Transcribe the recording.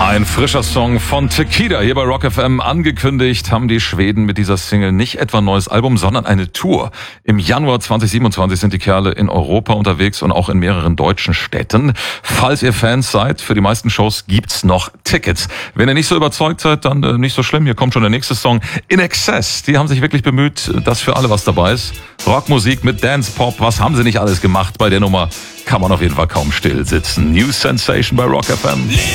Ein frischer Song von Tequila hier bei Rock FM. Angekündigt haben die Schweden mit dieser Single nicht etwa ein neues Album, sondern eine Tour. Im Januar 2027 sind die Kerle in Europa unterwegs und auch in mehreren deutschen Städten. Falls ihr Fans seid, für die meisten Shows gibt's noch Tickets. Wenn ihr nicht so überzeugt seid, dann nicht so schlimm. Hier kommt schon der nächste Song. In Excess. Die haben sich wirklich bemüht, dass für alle was dabei ist. Rockmusik mit Dance Pop. Was haben sie nicht alles gemacht bei der Nummer? Kann man auf jeden Fall kaum still sitzen. New Sensation bei Rock FM.